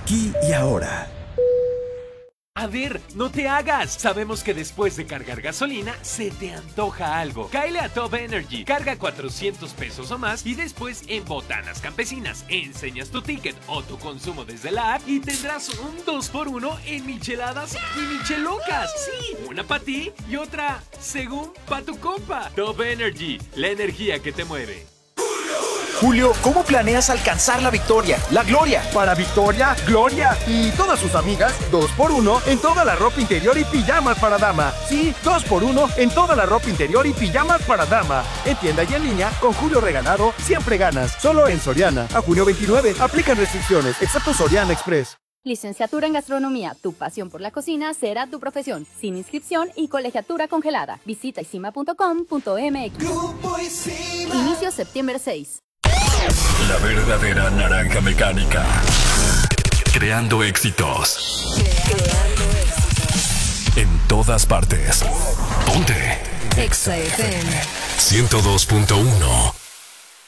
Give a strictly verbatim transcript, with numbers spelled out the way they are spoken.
aquí y ahora. A ver, no te hagas. Sabemos que después de cargar gasolina, se te antoja algo. Cáele a Top Energy. Carga cuatrocientos pesos o más y después en Botanas Campesinas enseñas tu ticket o tu consumo desde la app y tendrás un dos por uno en micheladas y michelocas. Sí, una para ti y otra, según pa' tu compa. Top Energy, la energía que te mueve. Julio, ¿cómo planeas alcanzar la victoria, la gloria? Para Victoria, Gloria y todas sus amigas, dos por uno en toda la ropa interior y pijamas para dama. Sí, dos por uno en toda la ropa interior y pijamas para dama. En tienda y en línea, con Julio Regalado, siempre ganas. Solo en Soriana. A junio veintinueve, aplican restricciones, excepto Soriana Express. Licenciatura en Gastronomía. Tu pasión por la cocina será tu profesión. Sin inscripción y colegiatura congelada. Visita isima punto com punto m x. Grupo Isima. Inicio septiembre seis. La verdadera naranja mecánica. Creando éxitos. Creando éxitos. En todas partes. Ponte. Exa F M. ciento dos punto uno.